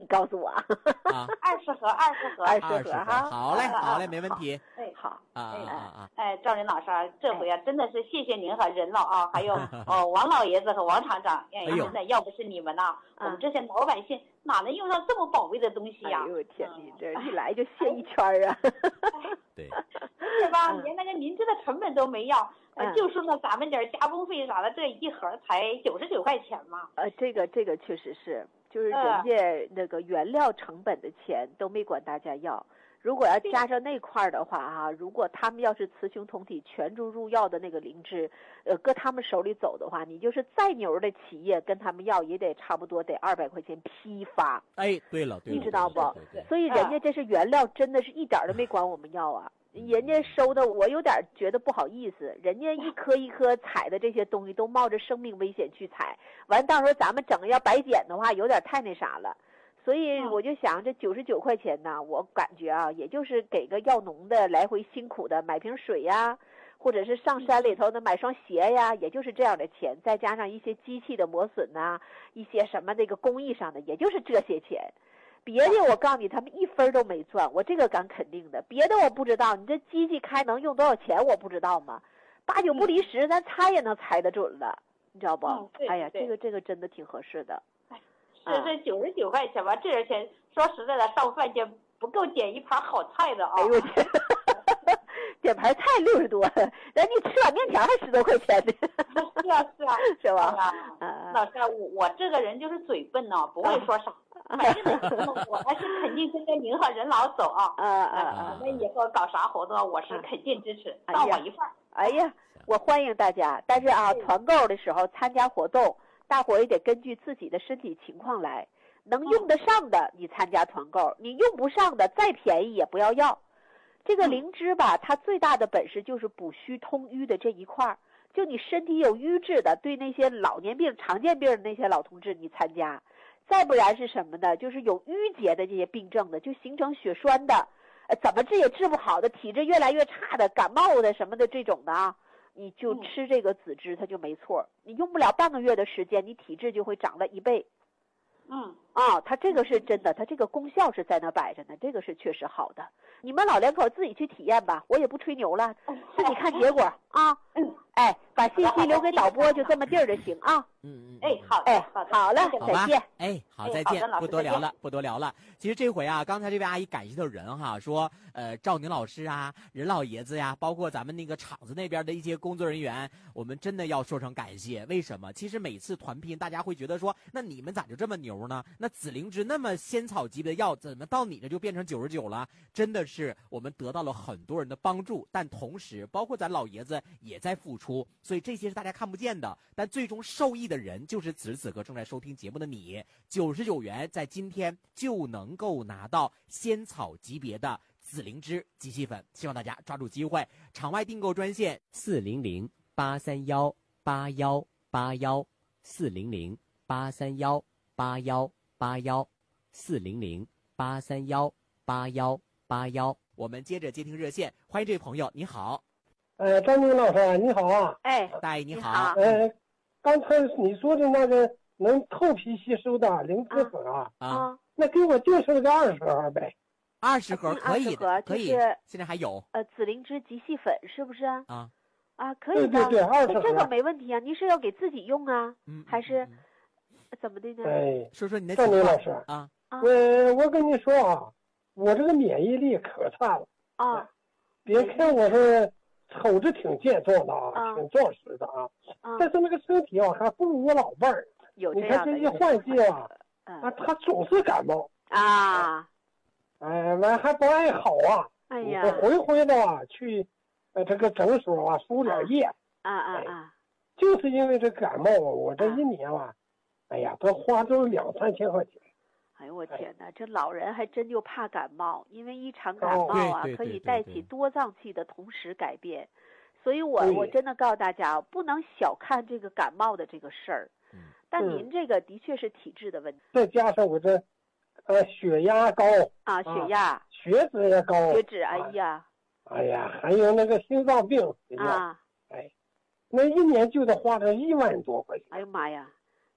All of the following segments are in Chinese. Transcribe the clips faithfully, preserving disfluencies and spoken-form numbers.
告诉我。 啊， 二十盒，二十盒， 二十二十盒， 盒哈。 好嘞，好嘞，没问题。 哎， 好啊啊啊啊！ 哎，赵林老师啊，这回啊，真的是谢谢您和任老啊，还有哦王老爷子和王厂长，哎，真的要不是你们呐，我们这些老百姓哪能用上这么宝贵的东西呀？ 哎呦天，你这一来就谢一圈啊！ 对， 是吧？连那个明知的成本都没要，就说那咱们点加工费啥的，这一盒才九十九块钱嘛。 呃，这个这个确实是，就是人家那个原料成本的钱都没管大家要。如果要加上那块的话哈、啊，如果他们要是雌雄同体全株入药的那个灵芝，呃，搁他们手里走的话，你就是再牛的企业跟他们要也得差不多得二百块钱批发。 哎，对了，对了， 你知道不？ 对对对， 所以人家这是原料，真的是一点都没管我们要啊。人家收的我有点觉得不好意思，人家一颗一颗采的这些东西都冒着生命危险去采，完到时候咱们整个要白捡的话，有点太那啥了。所以我就想，这九十九块钱呢，我感觉啊，也就是给个药农的来回辛苦的买瓶水呀，或者是上山里头的买双鞋呀，也就是这样的钱，再加上一些机器的磨损呐，一些什么这个工艺上的，也就是这些钱。别的我告诉你，他们一分都没赚，我这个敢肯定的。别的我不知道，你这机器开能用多少钱，我不知道吗？八九不离十，咱猜也能猜得准了，你知道不？ 嗯、 哎呀，这个这个真的挺合适的。 这这九十九块钱吧，这点钱说实在的，上饭店不够点一盘好菜的啊！ 哎呦我天，点盘菜六十多，人你吃碗面条还十多块钱呢。 是啊是啊， 是吧？ 啊、老师，我我这个人就是嘴笨呢，不会说啥。反正呢，我还是肯定跟着您和任老走啊！ 啊啊啊！ 我们以后搞啥活动，我是肯定支持，到我一份儿。 哎呀，我欢迎大家，但是啊，团购的时候参加活动。大伙儿也得根据自己的身体情况来，能用得上的你参加团购，你用不上的再便宜也不要要。这个灵芝吧，它最大的本事就是补虚通瘀的这一块儿。就你身体有瘀滞的，对那些老年病、常见病的那些老同志，你参加；再不然是什么呢？就是有淤结的这些病症的，就形成血栓的，呃，怎么治也治不好的，体质越来越差的，感冒的什么的这种的啊。你就吃这个紫芝，它就没错。你用不了半个月的时间，你体质就会长了一倍。 嗯啊，它这个是真的，它这个功效是在那摆着呢，这个是确实好的。你们老两口自己去体验吧，我也不吹牛了，自己看结果啊。嗯，哎，把信息留给导播，就这么地儿就行啊。 嗯嗯， 哎，好， 哎，好了，再见。 哎，好，再见，不多聊了，不多聊了。其实这回啊，刚才这位阿姨感谢的人哈，说呃赵宁老师啊，任老爷子呀，包括咱们那个厂子那边的一些工作人员，我们真的要说声感谢。为什么？其实每次团拼，大家会觉得说，那你们咋就这么牛呢？那紫灵芝那么仙草级别的药，怎么到你这就变成九十九了？真的是我们得到了很多人的帮助，但同时包括咱老爷子也在付出，所以这些是大家看不见的，但最终受益的人就是此时此刻正在收听节目的你。九十九元在今天就能够拿到仙草级别的紫灵芝机器粉，希望大家抓住机会。场外订购专线四零零八三幺八幺八幺四零零八三幺八幺八幺四零零八三幺八幺八幺。我们接着接听热线，欢迎这位朋友，你好。 呃，张明老师你好啊。 哎， 大爷你好。 呃，刚才你说的那个能透皮吸收的灵芝粉啊， 啊， 那给我定是个二十盒呗。 二十盒可以的，可以，现在还有。 呃，紫灵芝极细粉是不是啊？ 啊啊，可以的， 对对对，二十盒。 这个没问题啊，你是要给自己用啊， 嗯， 还是怎么的呢？ 哎， 说说你的张明老师啊， 我我跟你说啊，我这个免疫力可差了啊。 别看我是瞅着挺健壮的啊，挺壮实的啊，但是那个身体啊还不如我老伴儿。 有你看这一换季啊，啊，他总是感冒啊， 哎，完还不爱好啊。 哎呀， 我回回的啊去，呃，这个诊所啊输点液。 啊啊啊！ 就是因为这感冒，我这一年啊，哎呀，都花都两三千块钱。 哎呦我天哪，这老人还真就怕感冒，因为一场感冒啊，可以带起多脏器的同时改变。所以我我真的告诉大家，不能小看这个感冒的这个事儿。 嗯。 但您这个的确是体质的问题。 再加上我这，呃，血压高啊，血压、 血脂也高。 血脂，哎呀。 哎呀，还有那个心脏病。 啊。 哎，那一年就得花这一万多块钱。 哎呦妈呀！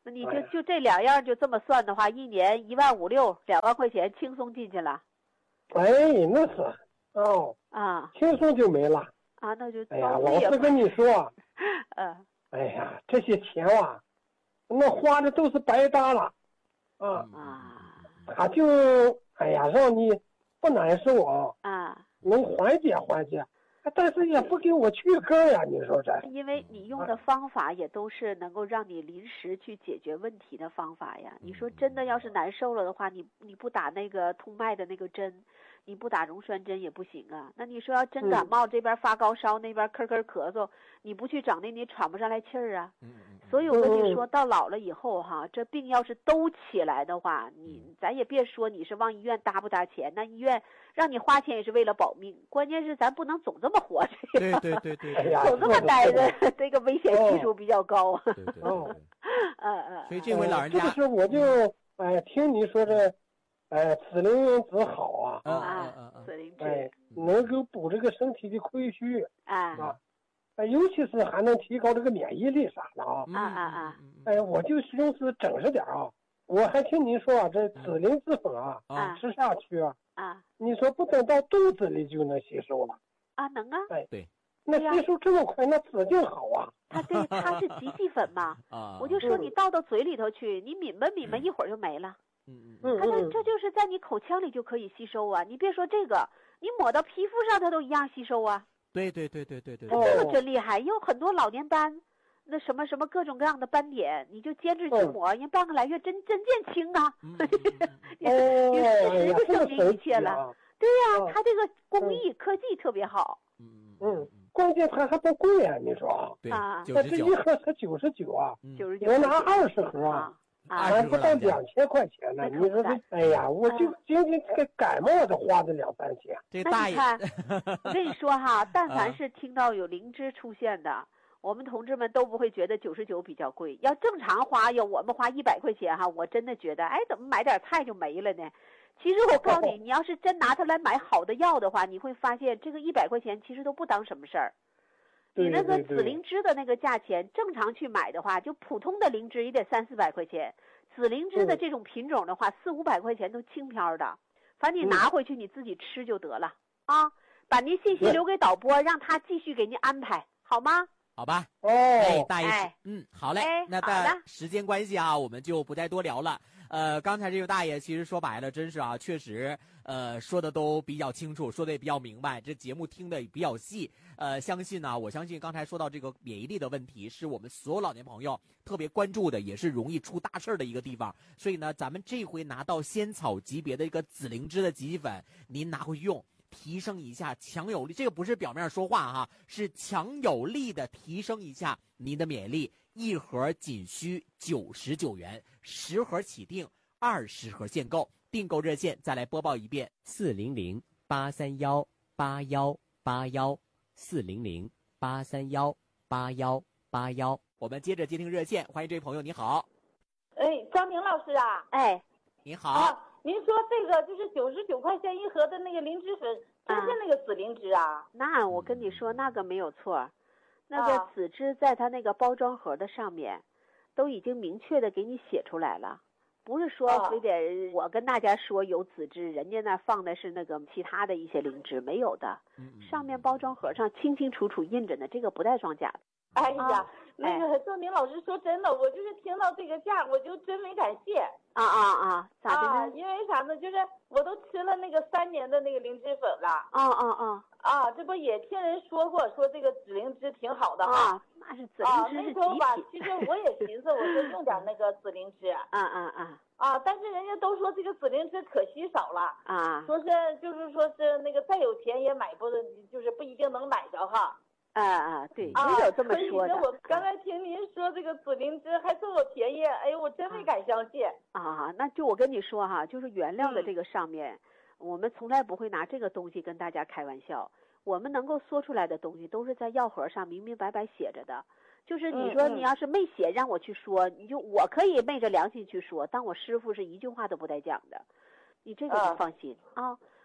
那你就就这两样就这么算的话，一年一万五六，两万块钱轻松进去了。 哎，那是哦啊， 轻松就没了啊，那就哎呀，老实跟你说， 嗯， 哎呀，这些钱啊，那花的都是白搭了，啊啊， 他就哎呀让你不难受啊， 啊， 能缓解缓解。但是也不给我去根呀，你说这？ 因为你用的方法也都是能够让你临时去解决问题的方法呀。你说真的要是难受了的话，你你不打那个通脉的那个针，你不打溶栓针也不行啊。那你说要真感冒，这边发高烧，那边咳咳咳嗽，你不去整那你喘不上来气儿啊。所以我跟你说到老了以后哈，这病要是都起来的话，你咱也别说你是往医院搭不搭钱，那医院让你花钱也是为了保命，关键是咱不能总这么活着呀。对对对对， 总这么待着，这个危险系数比较高啊。 对对对， 嗯嗯。 所以这回老人家， 是不是我就哎听你说这，哎紫灵子好啊啊，紫灵芝哎能够补这个身体的亏虚啊啊。哎，尤其是还能提高这个免疫力啥的啊！ 啊啊啊！ 哎，我就寻思整实点啊！我还听您说啊，这紫灵芝粉啊， 啊吃下去啊， 啊， 你说不等到肚子里就能吸收了啊？能啊！ 哎， 对， 那吸收这么快，那指定好啊！ 它对，它是极细粉嘛啊！我就说你倒到嘴里头去，你抿吧抿吧，一会儿就没了。 嗯嗯， 它这这就是在你口腔里就可以吸收啊！你别说这个，你抹到皮肤上，它都一样吸收啊！ 对对对对对对， 它这个真厉害，有很多老年斑，那什么什么各种各样的斑点，你就坚持去抹，人半个来月真真见轻啊！你你事实就证明一切了。对呀，它这个工艺科技特别好。 嗯嗯，关键它还不贵啊！你说对啊， 那这一盒才九十九啊， 九十九， 我拿二十盒啊。还不到两千块钱呢，你说这，哎呀，我就仅仅这个感冒的花这两三千。 这大爷， 我跟你说哈，但凡是听到有灵芝出现的，我们同志们都不会觉得九十九比较贵。要正常花，要我们花一百块钱哈，我真的觉得，哎，怎么买点菜就没了呢？其实我告诉你，你要是真拿它来买好的药的话，你会发现这个一百块钱其实都不当什么事儿。你那个紫灵芝的那个价钱，正常去买的话，就普通的灵芝也得三四百块钱，紫灵芝的这种品种的话，四五百块钱都轻飘的。反正你拿回去你自己吃就得了啊！把您信息留给导播，让他继续给您安排，好吗？ 好吧。 哦， 哎，大爷， 哎、 嗯，好嘞。 哎、 那但时间关系啊，我们就不再多聊了。呃，刚才这个大爷其实说白了，真是啊，确实，呃，说的都比较清楚，说的也比较明白，这节目听的也比较细。呃，相信呢、啊，我相信刚才说到这个免疫力的问题，是我们所有老年朋友特别关注的，也是容易出大事的一个地方。所以呢，咱们这回拿到仙草级别的一个紫灵芝的极粉，您拿回去用，提升一下强有力，这个不是表面说话哈，是强有力的提升一下您的免疫力。一盒仅需九十九元，十盒起订，二十盒限购。订购热线再来播报一遍：四零零八三幺八幺八幺，四零零八三幺八幺八幺。我们接着接听热线，欢迎这位朋友，你好。 哎，张明老师啊， 哎， 你好。 啊，您说这个就是九十九块钱一盒的那个灵芝粉，真是那个紫灵芝啊？ 那我跟你说，那个没有错。那个紫芝在它那个包装盒的上面，都已经明确的给你写出来了，不是说非得我跟大家说有紫芝，人家那放的是那个其他的一些灵芝，没有的。上面包装盒上清清楚楚印着呢，这个不带装假的。 哎呀，那个郑明老师说真的，我就是听到这个价，我就真没敢谢。 啊啊啊！咋的呢？ 啊，因为啥呢？就是我都吃了那个三年的那个灵芝粉了。 啊啊啊！ 啊，这不也听人说过，说这个紫灵芝挺好的哈。啊，那是紫灵芝是极品。啊，那时候吧， 其实我也寻思，我说用点那个紫灵芝。 啊啊啊！ 啊，但是人家都说这个紫灵芝可稀少了。 啊。 说是就是说是那个再有钱也买不，就是不一定能买着哈。 啊啊，对，也有这么说的。 我刚才听您说这个紫灵芝还这么便宜，哎呦，我真没敢相信。 啊，那就我跟你说哈，就是原料的这个上面，嗯、我们从来不会拿这个东西跟大家开玩笑。我们能够说出来的东西，都是在药盒上明明白白写着的。就是你说你要是没写让我去说，嗯、你就我可以昧着良心去说，但我师傅是一句话都不带讲的。你这个你放心、嗯、啊。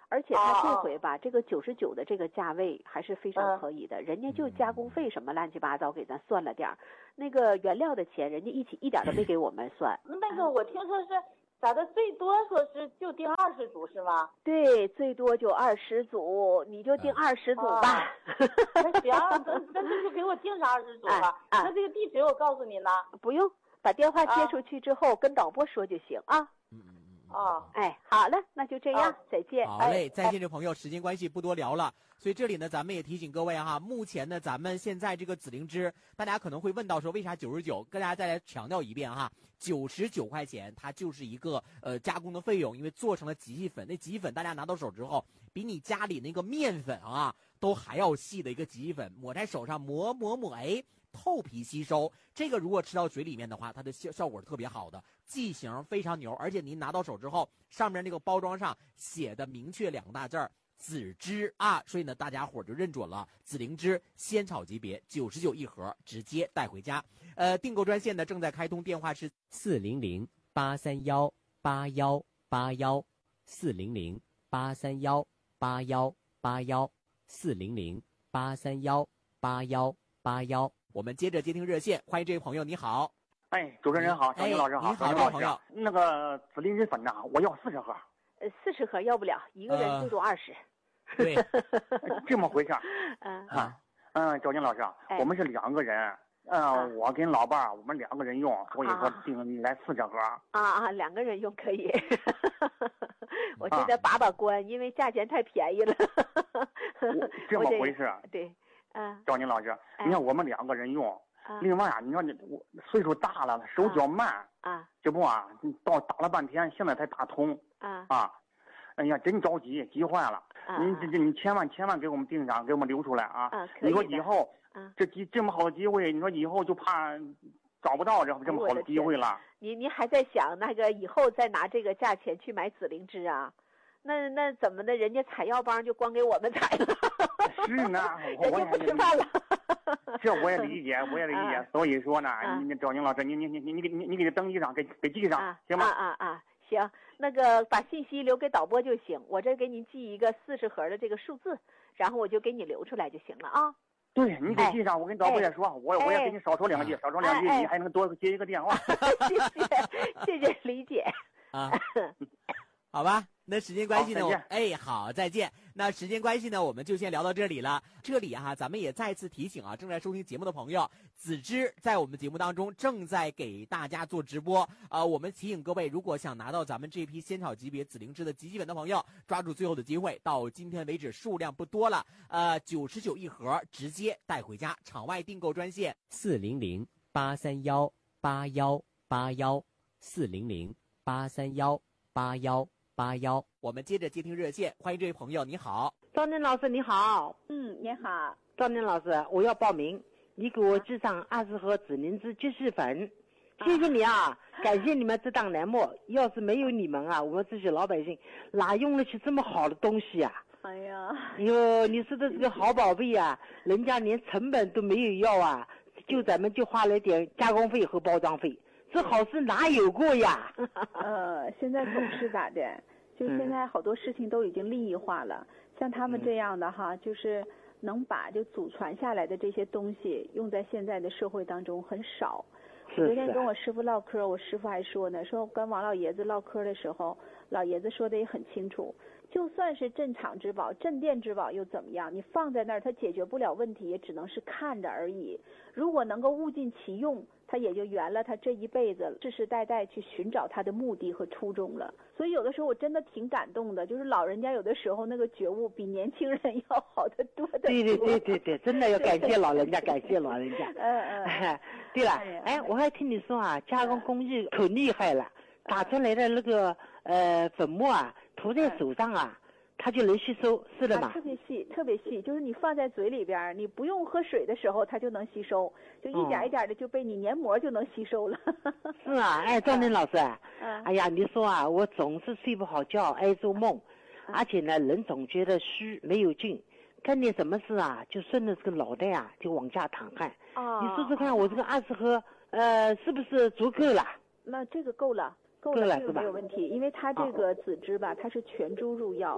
而且他这回吧，这个九十九的这个价位还是非常可以的，人家就加工费什么乱七八糟给咱算了点儿，那个原料的钱人家一起一点都没给我们算。 那个我听说是咋的，最多说是就订二十组是吗？ 对，最多就二十组，你就订二十组吧。 那行，那那那就给我订上二十组吧。那这个地址我告诉你呢。 不用，把电话接出去之后跟导播说就行啊。 嗯嗯嗯。 哦， 哎，好了，那就这样，再见。 好嘞，再见，这朋友，时间关系不多聊了，所以这里呢，咱们也提醒各位哈，目前呢，咱们现在这个紫灵芝，大家可能会问到说为啥九十九？跟大家再来强调一遍哈，九十九块钱，它就是一个呃加工的费用，因为做成了极细粉，那极细粉大家拿到手之后，比你家里那个面粉啊都还要细的一个极细粉，抹在手上磨磨抹，哎。透皮吸收，这个如果吃到嘴里面的话，它的效效果是特别好的，剂型非常牛，而且您拿到手之后，上面那个包装上写的明确两个大字儿紫芝啊，所以呢大家伙就认准了紫灵芝仙草级别九十九一盒，直接带回家。呃，订购专线呢正在开通，电话是四零零八三幺八幺八幺四零零八三幺八幺八幺四零零八三幺八幺八幺。我们接着接听热线，欢迎这位朋友，你好。 哎，主持人好，张宁老师好， 你好，这位朋友。 那个紫灵芝粉呐，我要四十盒。 呃，四十盒要不了，一个人最多二十。 呃、对， 这么回事。 嗯啊，嗯，赵宁老师， 哎、 我们是两个人，嗯、呃啊，我跟老伴儿，我们两个人用，所以说定来四十盒。 啊啊，两个人用可以。我现在把把关，啊、因为价钱太便宜了。 这么回事。 对。嗯， 赵宁老师，你看我们两个人用， 啊、 另外啊，你说你我岁数大了，手脚慢啊， 这不啊，到打了半天，现在才打通啊啊，哎呀，真着急，急坏了。 啊、 你这这你千万千万给我们订上，给我们留出来啊！ 啊你说以后， 啊、 这机这么好的机会，你说以后就怕找不到这这么好的机会了。 你你还在想那个以后再拿这个价钱去买紫灵芝啊？那那怎么的？人家采药帮就光给我们采了。 是呢， 人家不吃饭了。 这我也理解，我也理解。啊、所以说呢，啊、你赵宁老师，你你你你你给你你给他登记上，给给记上， 啊、 行吗？ 啊啊啊，行，那个把信息留给导播就行，我这给您记一个四十盒的这个数字，然后我就给你留出来就行了啊。 对，你给记上，哎、我跟导播也说，哎、我我也给你少说两句，哎、少说两句，哎、你还能多接一个电话。 谢谢，谢谢理解。 啊。好吧，那时间关系呢？哎，好，再见。那时间关系呢，我们就先聊到这里了。这里哈、啊，咱们也再次提醒啊，正在收听节目的朋友，紫芝在我们节目当中正在给大家做直播。啊、呃，我们提醒各位，如果想拿到咱们这批仙草级别紫灵芝的极细粉的朋友，抓住最后的机会，到今天为止数量不多了，呃，九十九一盒，直接带回家。场外订购专线四零零八三幺八幺八幺四零零八三幺八幺。八幺，我们接着接听热线，欢迎这位朋友，你好， 张宁老师，你好。 嗯，你好， 张宁老师，我要报名，你给我寄上二十盒紫灵芝极细粉，谢谢你啊，感谢你们这档栏目，要是没有你们啊，我们这些老百姓哪用得起这么好的东西啊？ 哎呀， 哟，你说的这个好宝贝啊，人家连成本都没有要啊，就咱们就花了点加工费和包装费。这好事哪有过呀？ 呃，现在可不是咋的，就现在好多事情都已经利益化了。嗯、像他们这样的哈，就是能把就祖传下来的这些东西用在现在的社会当中很少。 是是昨天跟我师傅唠嗑，我师傅还说呢，说跟王老爷子唠嗑的时候，老爷子说的也很清楚。就算是镇场之宝、镇店之宝又怎么样？你放在那儿，它解决不了问题，也只能是看着而已。如果能够物尽其用，它也就圆了他这一辈子世世代代去寻找他的目的和初衷了。所以有的时候我真的挺感动的，就是老人家有的时候那个觉悟比年轻人要好得多得多。 对对对对对，真的要感谢老人家，感谢老人家。 嗯嗯。 对了，哎，我还听你说啊，加工工艺可厉害了，打出来的那个呃粉末啊。涂在手上啊，它就能吸收，是的嘛？ 特别细，特别细，就是你放在嘴里边，你不用喝水的时候，它就能吸收，就一点一点的就被你黏膜就能吸收了。 是啊，哎，张林老师， 嗯、 哎呀，你说啊，我总是睡不好觉，爱做梦，嗯、而且呢，人总觉得虚没有劲，干点什么事啊，就顺着这个脑袋啊，就往下淌汗。 哦， 你说说看，我这个二十盒，呃，是不是足够了？ 那这个够了。够了，这个没有问题，因为它这个紫芝吧，它是全株入药，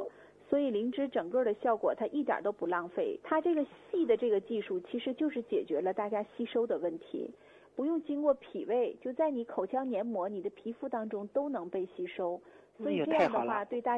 所以灵芝整个的效果它一点都不浪费。它这个细的这个技术其实就是解决了大家吸收的问题，不用经过脾胃，就在你口腔黏膜、你的皮肤当中都能被吸收。所以这样的话对大家